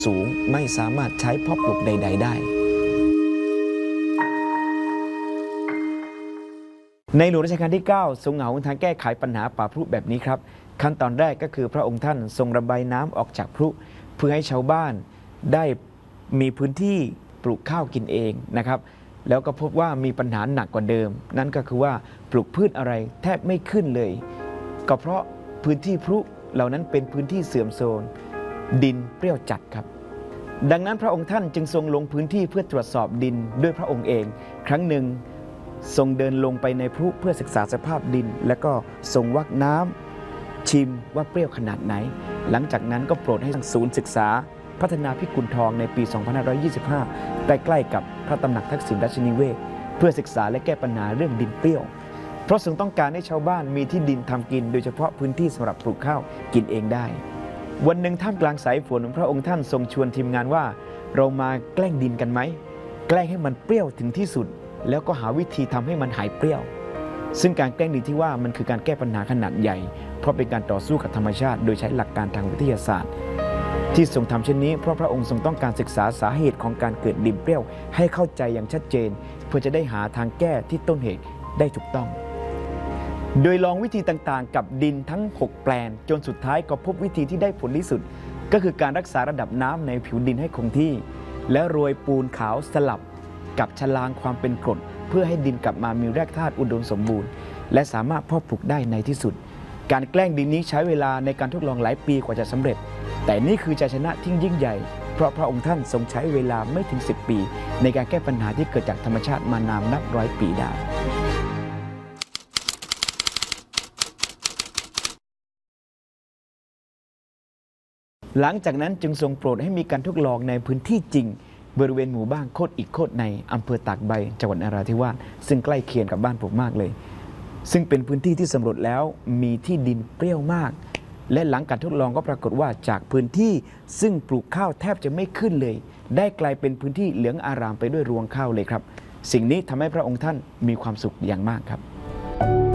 สูงไม่สามารถใช้เพาะปลูกใดๆได้ในหลวงรัชกาลที่ 9 ทรงหาหนทางแก้ไขปัญหาป่าพรุแบบนี้ครับขั้นตอนแรกก็คือพระองค์ท่านทรงระบายน้ำออกจากพรุเพื่อให้ชาวบ้านได้มีพื้นที่ปลูกข้าวกินเองนะครับแล้วก็พบว่ามีปัญหาหนักกว่าเดิมนั่นก็คือว่าปลูกพืชอะไรแทบไม่ขึ้นเลยก็เพราะพื้นที่พรุเหล่านั้นเป็นพื้นที่เสื่อมโทรมดินเปรี้ยวจัดครับดังนั้นพระองค์ท่านจึงทรงลงพื้นที่เพื่อตรวจสอบดินด้วยพระองค์เองครั้งหนึ่งทรงเดินลงไปในพรุเพื่อศึกษาสภาพดินแล้วก็ทรงวักน้ำชิมว่าเปรี้ยวขนาดไหนหลังจากนั้นก็โปรดให้ศูนย์ศึกษาพัฒนาพิกุลทองในปี 2525 ใกล้ๆกับพระตำหนักทักษิณราชนิเวศเพื่อศึกษาและแก้ปัญหาเรื่องดินเปรี้ยวเพราะทรงต้องการให้ชาวบ้านมีที่ดินทำกินโดยเฉพาะพื้นที่สำหรับปลูกข้าวกินเองได้วันหนึ่งท่ามกลางสายฝนพระองค์ท่านทรงชวนทีมงานว่าเรามาแกล้งดินกันไหมแกล้งให้มันเปรี้ยวถึงที่สุดแล้วก็หาวิธีทำให้มันหายเปรี้ยวซึ่งการแกล้งดินที่ว่ามันคือการแก้ปัญหาขนาดใหญ่เพราะเป็นการต่อสู้กับธรรมชาติโดยใช้หลักการทางวิทยาศาสตร์ที่ทรงทำเช่นนี้เพราะพระองค์ทรงต้องการศึกษาสาเหตุของการเกิดดินเปรี้ยวให้เข้าใจอย่างชัดเจนเพื่อจะได้หาทางแก้ที่ต้นเหตุได้ถูกต้องโดยลองวิธีต่างๆกับดินทั้ง6แปลงจนสุดท้ายก็พบวิธีที่ได้ผลที่สุดก็คือการรักษาระดับน้ำในผิวดินให้คงที่และโรยปูนขาวสลับกับฉลางความเป็นกรดเพื่อให้ดินกลับมามีแร่ธาตุอุดมสมบูรณ์และสามารถเพาะปลูกได้ในที่สุดการแกล้งดินนี้ใช้เวลาในการทดลองหลายปีกว่าจะสำเร็จแต่นี่คือชัยชนะที่ยิ่งใหญ่เพราะพระองค์ท่านทรงใช้เวลาไม่ถึง10 ปีในการแก้ปัญหาที่เกิดจากธรรมชาติมานานนับร้อยปีได้หลังจากนั้นจึงทรงโปรดให้มีการทดลองในพื้นที่จริงบริเวณหมู่บ้านโคตรอีกโคตรในอำเภอตากใบจังหวัดนราธิวาสซึ่งใกล้เคียงกับบ้านผมมากเลยซึ่งเป็นพื้นที่ที่สำรวจแล้วมีที่ดินเปรี้ยวมากและหลังการทดลองก็ปรากฏว่าจากพื้นที่ซึ่งปลูกข้าวแทบจะไม่ขึ้นเลยได้กลายเป็นพื้นที่เหลืองอารามไปด้วยรวงข้าวเลยครับสิ่งนี้ทำให้พระองค์ท่านมีความสุขอย่างมากครับ